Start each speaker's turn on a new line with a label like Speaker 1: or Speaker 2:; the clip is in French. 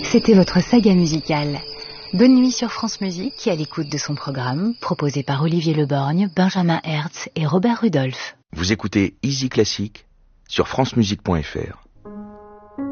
Speaker 1: C'était votre saga musicale. Bonne nuit sur France Musique et à l'écoute de son programme, proposé par Olivier Leborgne, Benjamin Hertz et Robert Rudolph.
Speaker 2: Vous écoutez Easy Classic sur francemusique.fr.